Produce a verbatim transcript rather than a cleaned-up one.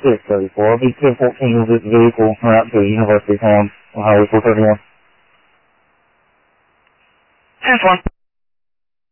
six thirty-four. I'll be ten fourteen with this vehicle right to University Town on Highway four thirty-one. ten four.